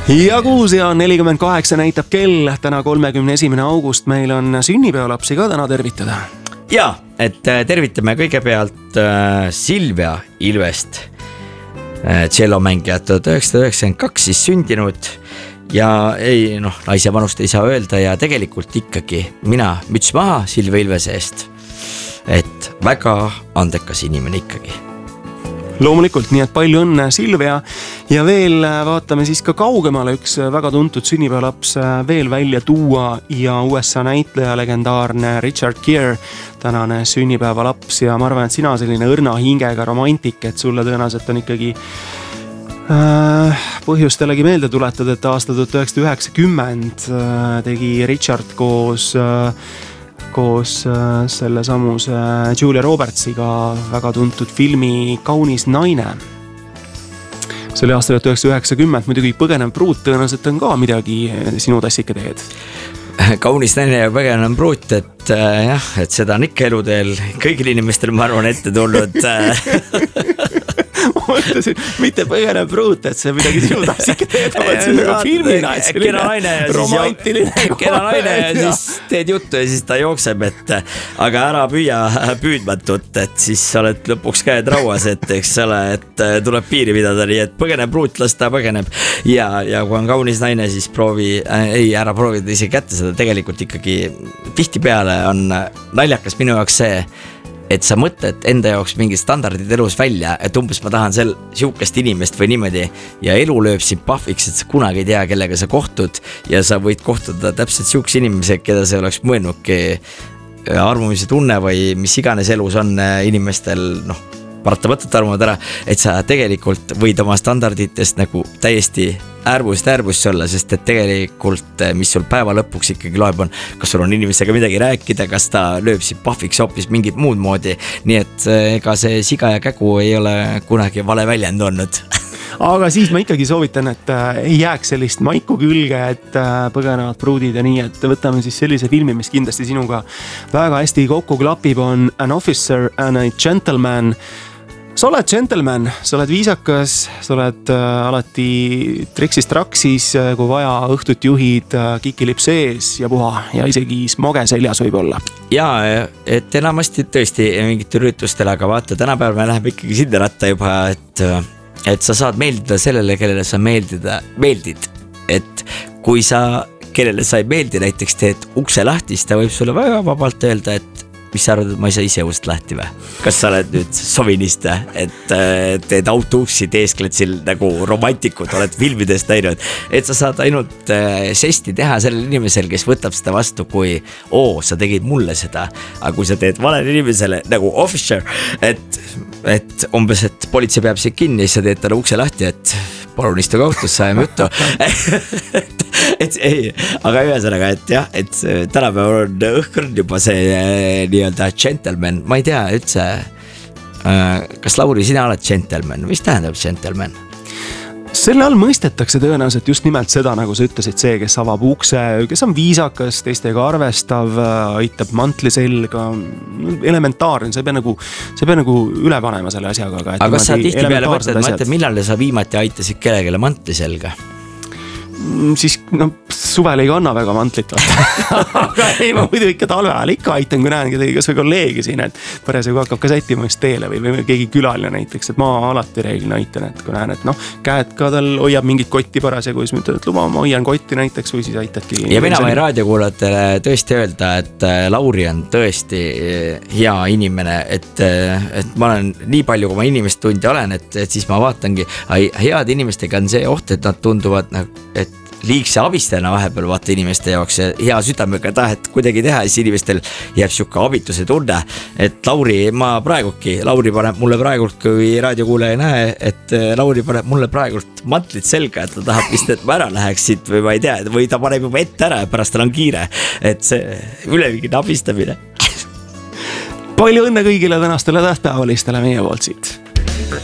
Ja 6:48 näitab kell, täna 31. august, meil on sünnipäevalapsi ka täna tervitada. Ja, et tervitame kõigepealt Silvia Ilvest, tšellomängijat 1992 siis sündinud ja ei, naise vanust ei saa öelda ja tegelikult ikkagi mina müts maha Silvia Ilvese eest, et väga andekas inimene ikkagi. Loomulikult, nii et palju õnne Silvia ja veel vaatame siis ka kaugemale, üks väga tuntud sünnipäevalaps veel välja tuua ja USA näitleja legendaarne Richard Gere, tänane sünnipäevalaps ja ma arvan, et sina selline õrna hingega romantik, et sulle tõenäoliselt on ikkagi põhjustelegi meelde tuletada, et aasta 1990 tegi Richard koos selle samuse Julia Robertsiga väga tuntud filmi Kaunis naine. See oli aasta 1990, muidugi Põgenev pruut tõenäoliselt on ka midagi sinu tassike teed. Kaunis naine ja Põgenev pruut, et jah, et seda on ikka eluteel kõigil inimestel, ma arvan, ette tulnud. Ma mõtlesin, mitte Põgenev pruut, et see midagi sinu tassike teed, ma mõtlesin nagu filmina, et selline romantiline. Kena naine ja siis teed juttu ja siis ta jookseb, et aga ära püüa püüdmatut, et siis oled lõpuks käed rauas, et eks ole, et tuleb piiri pidada, nii et Põgenev pruut, las ta põgeneb ja kui on kaunis naine, siis ära proovida ise kätte seda, tegelikult ikkagi tihtipeale on naljakas minu jaoks see, et sa mõtled enda jaoks mingid standardid elus välja, et umbes ma tahan siukest inimest või niimoodi ja elu lööb sind pahviks, et sa kunagi ei tea, kellega sa kohtud ja sa võid kohtuda täpselt siukse inimese, keda sa oleks mõelnudki arvamise tunne või mis iganes elus on inimestel, paratamatult arvavad ära, et sa tegelikult võid oma standarditest nagu täiesti äärmust olla, sest et tegelikult, mis sul päeva lõpuks ikkagi loeb on, kas sul on inimestega midagi rääkida, kas ta lööb sind pahviks hoopis mingit muud moodi, nii et ega see siga ja kägu ei ole kunagi vale väljend olnud. Aga siis ma ikkagi soovitan, et ei jääks sellist maiku külge, et Põgenevad pruudid ja nii, et võtame siis sellise filmi, mis kindlasti sinuga väga hästi kokku klapib, on An Officer and a Gentleman. Sa oled gentleman, sa oled viisakas, sa oled alati triksis traksis, kui vaja, õhtut juhid, kikilipp sees ja puha ja isegi smage seljas võib olla. Ja, et enamasti tõesti mingit üritustel, aga vaata, tänapäeval me läheme ikkagi sinna ratta juba, et sa saad meeldida sellele, kellele sa meeldid. Et kui sa, kellele sa ei meeldi, näiteks teed ukse lahti, siis ta võib sulle väga vabalt öelda, et mis sa arvad, et ma ei saa ise ust lahti või? Kas sa oled nüüd sovinist, et teed autouksi, teeskled siin nagu romantikud, oled filmidest näinud, et sa saad ainult žesti teha sellel inimesel, kes võtab seda vastu, kui sa tegid mulle seda, aga kui sa teed valele inimesele nagu officer, et umbes, et politsei peab sind kinni, siis sa teed talle ukse lahti, et palun istuge autosse, ajame juttu. et ei, aga ühesõnaga, et jah, et tänapäeval on õhkõrn juba see nii-öelda gentleman, ma ei tea üldse, kas Lauri, sina oled gentleman, mis tähendab gentleman? Selle all mõistetakse tõenäoliselt just nimelt seda, nagu sa ütlesid, see, kes avab ukse, kes on viisakas, teistega arvestav, aitab mantli selga, elementaarne, sa ei pea nagu üle panema selle asjaga. Aga kas sa tihti peale mõtled, millal sa viimati aitasid kellegele mantli selga? Siis suvel ei kanna väga mantlit aga ei, ma muidu ikka talve ajal ikka aitan, kui näen kedagi kas või kolleegi siin, et parasjagu hakkab ka sättima just teele või keegi külaline näiteks, et ma alati reeglina aitan, et kui näen, et käed ka tal hoiab mingit kotti parasjagu, siis mõtled, et luba, ma hoian kotti näiteks või siis aitadki. Ja mina võin raadiokuulajatele tõesti öelda, et Lauri on tõesti hea inimene, et ma olen nii palju, kui ma inimest tundi olen, et siis ma vaatangi, head inimestega on see oht, et nad tunduvad, et liigse abistajana vahepeal vaata inimeste jaoks hea südamega tahet kuidagi teha, siis inimestel jääb siuke abituse tunne, et Lauri paneb mulle praegult, kui raadiokuulaja ei näe, et Lauri paneb mulle praegult mantlit selga, et ta tahab vist, et ma ära läheksid või ma ei tea, või ta paneb juba ette ära ja pärast tal on kiire, et see ülevigine abistamine. Palju õnne kõigile tänastele tähtpäevalistele meie poolt siit.